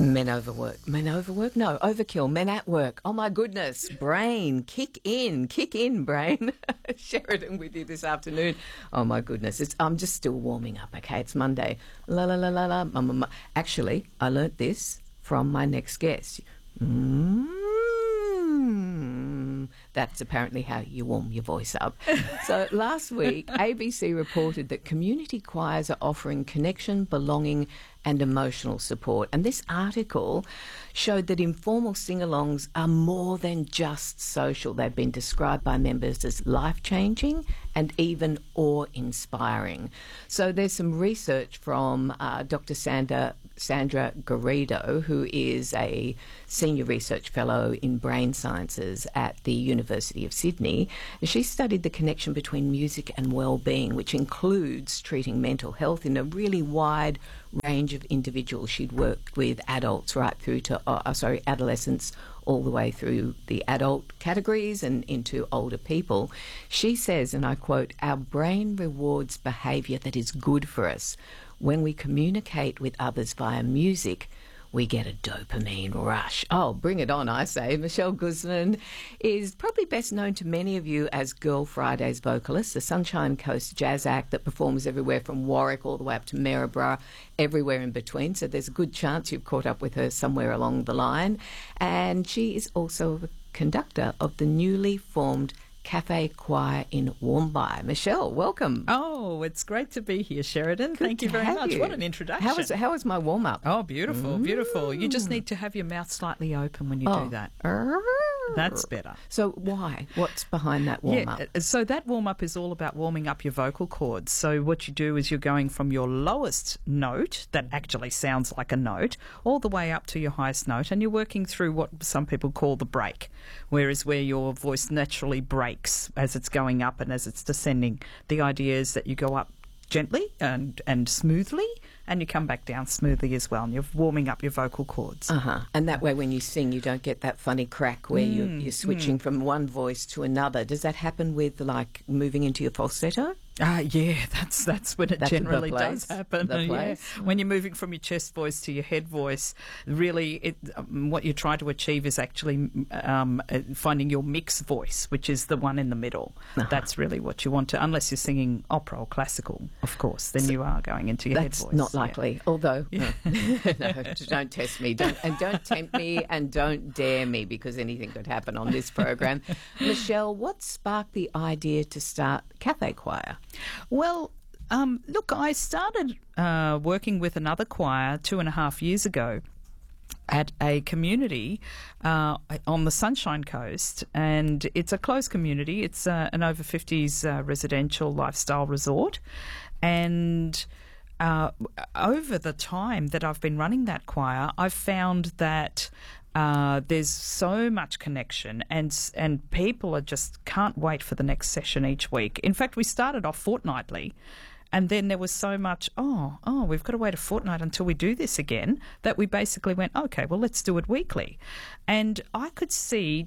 Men overwork. Men overwork? No, overkill. Men at work. Oh, my goodness. Brain, kick in, brain. Sheridan with you this afternoon. Oh, my goodness. I'm just still warming up, okay? It's Monday. La, la, la, la, la. Actually, I learnt this from my next guest. That's apparently how you warm your voice up. So last week, ABC reported that community choirs are offering connection, belonging and emotional support. And this article showed that informal sing-alongs are more than just social. They've been described by members as life-changing and even awe-inspiring. So there's some research from Dr. Sandra Garrido, who is a senior research fellow in brain sciences at the University of Sydney. She studied the connection between music and well-being, which includes treating mental health in a really wide range of individuals. She'd worked with adults right through to, adolescents all the way through the adult categories and into older people. She says, and I quote, "Our brain rewards behaviour that is good for us. When we communicate with others via music, we get a dopamine rush." Oh, bring it on, I say. Michelle Guzman is probably best known to many of you as Girl Friday's vocalist, the Sunshine Coast Jazz Act that performs everywhere from Warwick all the way up to Maryborough, everywhere in between. So there's a good chance you've caught up with her somewhere along the line. And she is also a conductor of the newly formed Cafe Choir in Warmbye. Michelle, welcome. Oh, it's great to be here, Sheridan. Thank you very much. What an introduction. How was my warm-up? Oh, beautiful, beautiful. You just need to have your mouth slightly open when you do that. That's better. So why? What's behind that warm-up? Yeah, so that warm-up is all about warming up your vocal cords. So what you do is you're going from your lowest note, that actually sounds like a note, all the way up to your highest note, and you're working through what some people call the break, where your voice naturally breaks as it's going up and as it's descending. The idea is that you go up gently and smoothly, and you come back down smoothly as well, and you're warming up your vocal cords. And that way when you sing, you don't get that funny crack where you're switching from one voice to another. Does that happen with, like, moving into your falsetto? Yeah, that's when it generally does happen. When you're moving from your chest voice to your head voice, really what you try to achieve is actually finding your mixed voice, which is the one in the middle. That's really what you want to, unless you're singing opera or classical, of course, then you are going into your head voice. That's not likely, although, no, don't test me, don't tempt me, and don't dare me, because anything could happen on this program. Michelle, what sparked the idea to start Cafe Choir? Well, look, I started working with another choir 2.5 years ago at a community on the Sunshine Coast, and it's a closed community. It's an over 50s residential lifestyle resort, and over the time that I've been running that choir, I've found that there's so much connection, and people just can't wait for the next session each week. In fact, we started off fortnightly, and then there was so much, we've got to wait a fortnight until we do this again, that we basically went, okay, well, let's do it weekly. And I could see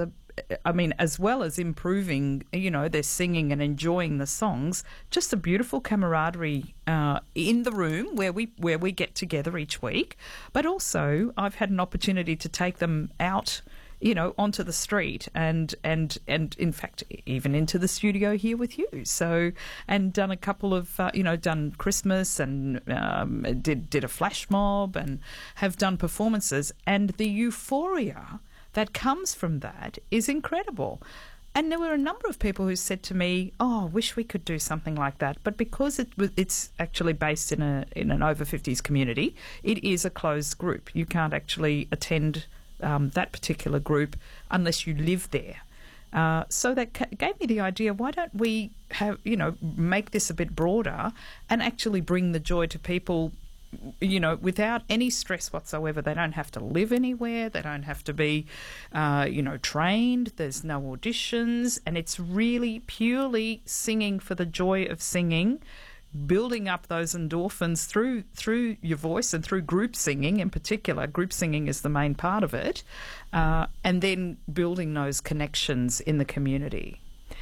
as well as improving, their singing and enjoying the songs, just a beautiful camaraderie in the room where we get together each week. But also, I've had an opportunity to take them out, onto the street and in fact even into the studio here with you. So, and done a couple of done Christmas and did a flash mob and have done performances, and the euphoria that comes from that is incredible. And there were a number of people who said to me, I wish we could do something like that. But because it's actually based in an over 50s community, it is a closed group. You can't actually attend that particular group unless you live there. So that gave me the idea, why don't we make this a bit broader and actually bring the joy to people, without any stress whatsoever. They don't have to live anywhere. They don't have to be, trained. There's no auditions. And it's really purely singing for the joy of singing, building up those endorphins through your voice and through group singing in particular. Group singing is the main part of it. And then building those connections in the community.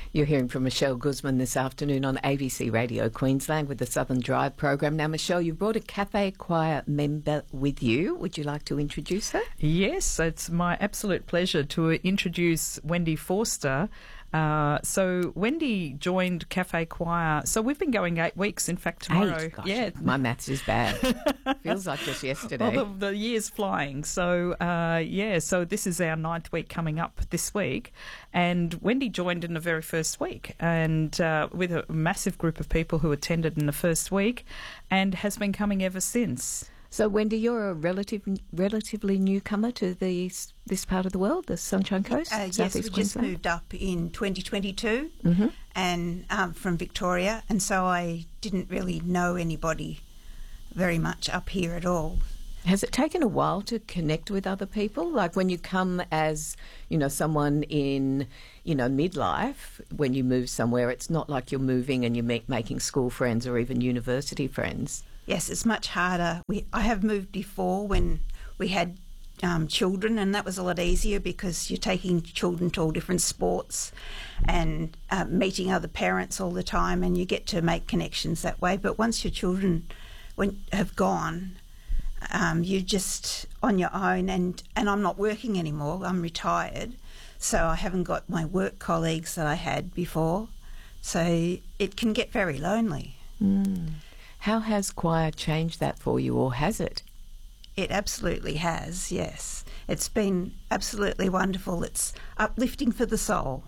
You're hearing from Michelle Guzman this afternoon on ABC Radio Queensland with the Southern Drive program. Now, Michelle, you've brought a cafe choir member with you. Would you like to introduce her? Yes, it's my absolute pleasure to introduce Wendy Forster. So Wendy joined Cafe Choir. So we've been going 8 weeks. In fact, tomorrow. 8? Gosh, my maths is bad. Feels like just yesterday. Well, the year's flying. So, so this is our 9th week coming up this week. And Wendy joined in the very first week and with a massive group of people who attended in the first week and has been coming ever since. So, Wendy, you're a relatively newcomer to this part of the world, the Sunshine Coast? Yes, we just moved up in 2022 and from Victoria, and so I didn't really know anybody very much up here at all. Has it taken a while to connect with other people? Like when you come as, someone in, midlife, when you move somewhere, it's not like you're moving and you're making school friends or even university friends. Yes, it's much harder. I have moved before when we had children, and that was a lot easier because you're taking children to all different sports and meeting other parents all the time, and you get to make connections that way. But once your children have gone, you're just on your own, and I'm not working anymore. I'm retired, so I haven't got my work colleagues that I had before. So it can get very lonely. Mm. How has choir changed that for you, or has it? It absolutely has, yes. It's been absolutely wonderful. It's uplifting for the soul.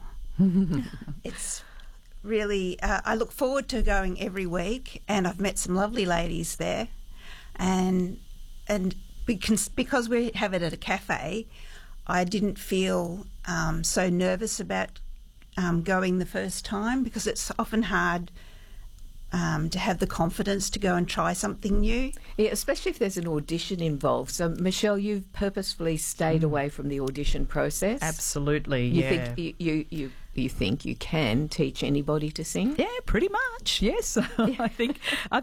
It's really, I look forward to going every week, and I've met some lovely ladies there. And because we have it at a cafe, I didn't feel so nervous about going the first time, because it's often hard to have the confidence to go and try something new. Yeah, especially if there's an audition involved. So, Michelle, you've purposefully stayed away from the audition process. Absolutely, yeah. You think you can teach anybody to sing? Yeah, pretty much, yes. I think,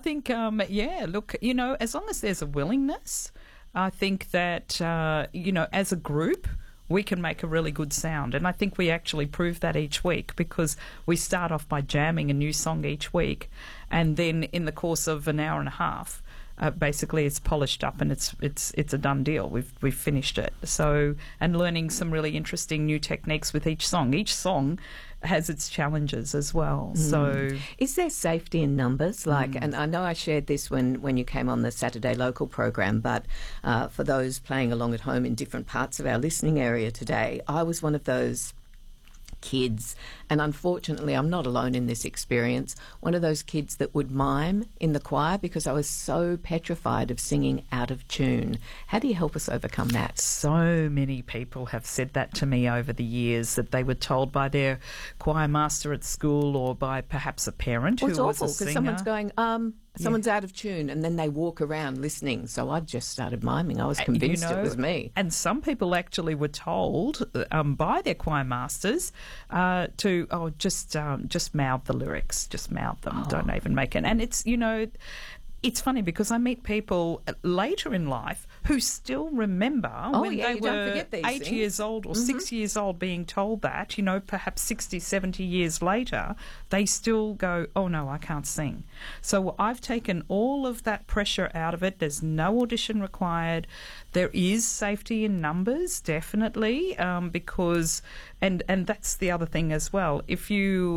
look, as long as there's a willingness, I think that, as a group, we can make a really good sound. And I think we actually prove that each week, because we start off by jamming a new song each week, and then in the course of an hour and a half, basically it's polished up and it's a done deal. We've finished it. So, and learning some really interesting new techniques with each song. Each song has its challenges as well. So, is there safety in numbers? And I know I shared this when you came on the Saturday Local program, but for those playing along at home in different parts of our listening area today, I was one of those kids, and unfortunately I'm not alone in this experience, one of those kids that would mime in the choir because I was so petrified of singing out of tune. How do you help us overcome that? So many people have said that to me over the years, that they were told by their choir master at school or by perhaps a parent who was a singer. It's awful because someone's going, someone's out of tune, and then they walk around listening. So I just started miming. I was convinced it was me. And some people actually were told by their choir masters to just mouth the lyrics, just mouth them, don't even make it. And it's funny because I meet people later in life who still remember when they were 8 years old or 6 years old being told that, perhaps 60, 70 years later, they still go, oh no, I can't sing. So I've taken all of that pressure out of it. There's no audition required. There is safety in numbers, definitely, because, and that's the other thing as well. If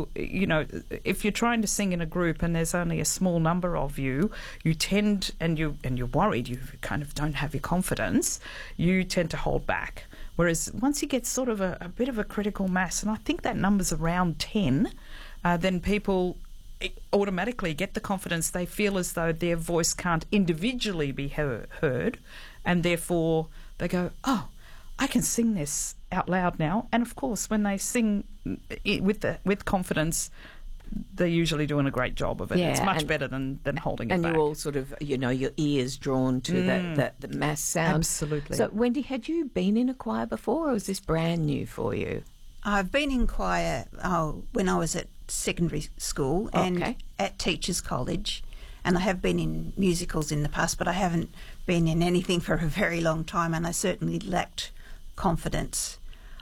if you're trying to sing in a group and there's only a small number of you, you tend, and you're worried, you kind of don't have your confidence, you tend to hold back. Whereas once you get sort of a bit of a critical mass, and I think that number's around 10, then people automatically get the confidence. They feel as though their voice can't individually be heard, and therefore they go, oh, I can sing this out loud now. And of course, when they sing with confidence, they're usually doing a great job of it. Yeah, it's much better than holding it back. And you all sort of, your ears drawn to the mass sound. Absolutely. So, Wendy, had you been in a choir before, or was this brand new for you? I've been in choir when I was at secondary school and at Teachers College, and I have been in musicals in the past, but I haven't been in anything for a very long time, and I certainly lacked confidence.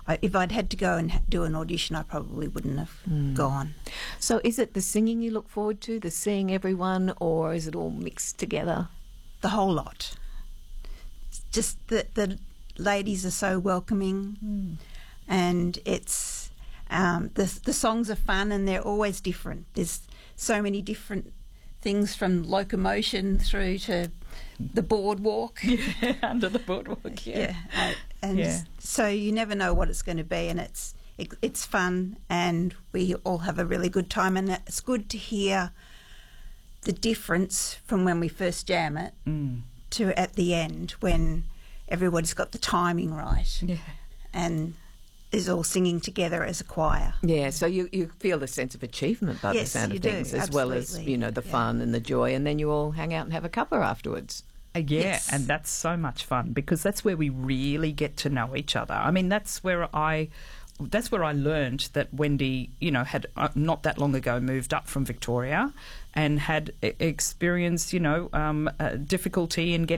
if I'd had to go and do an audition, I probably wouldn't have gone. So is it the singing you look forward to, the seeing everyone, or is it all mixed together? The whole lot. Just the ladies are so welcoming, and it's the songs are fun, and they're always different. There's so many different things, from locomotion through to the boardwalk. Yeah, under the boardwalk. Yeah. So you never know what it's going to be, and it's fun, and we all have a really good time, and it's good to hear the difference from when we first jam it to at the end, when everybody's got the timing right and is all singing together as a choir. Yeah, so you feel a sense of achievement by the sound of things, as well as, the fun and the joy, and then you all hang out and have a cuppa afterwards. Yes. And that's so much fun, because that's where we really get to know each other. I mean, that's where I learned that Wendy, had not that long ago moved up from Victoria and had experienced, difficulty in getting